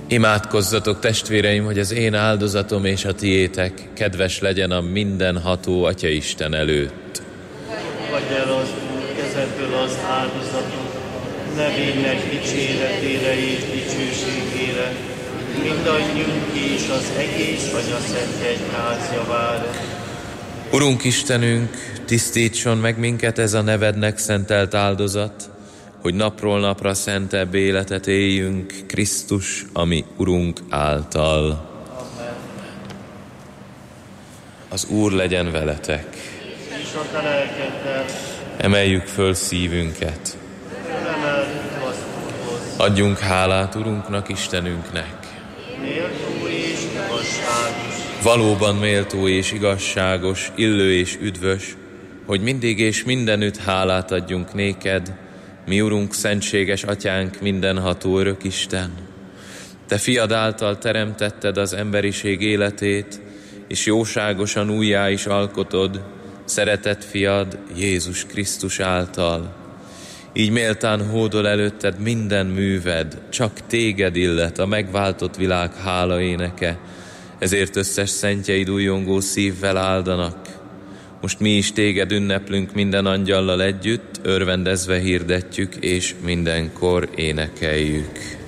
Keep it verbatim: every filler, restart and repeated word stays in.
Imádkozzatok, testvéreim, hogy az én áldozatom és a tiétek kedves legyen a mindenható Atyaisten előtt. Fogadj el az Úr kezedből az áldozatot, nevének dicséretére és dicsőségére, mindannyiunk és az egész Anyaszent Egyház javára. Urunk Istenünk, tisztítson meg minket ez a nevednek szentelt áldozat, hogy napról napra szentebb életet éljünk Krisztus, ami Urunk által. Amen. Az Úr legyen veletek. És a te lelkeddel, Emeljük föl szívünket. felemeltük az Úrhoz. Adjunk hálát Urunknak, Istenünknek. Méltó és igazságos, Valóban méltó és igazságos, illő és üdvös, hogy mindig és mindenütt hálát adjunk néked, mi Urunk, szentséges Atyánk, mindenható örök Isten. Te fiad által teremtetted az emberiség életét, és jóságosan újjá is alkotod szeretett fiad Jézus Krisztus által. Így méltán hódol előtted minden műved, csak téged illet a megváltott világ hála éneke, ezért összes szentjeid újongó szívvel áldanak. Most mi is téged ünneplünk minden angyallal együtt, örvendezve hirdetjük és mindenkor énekeljük.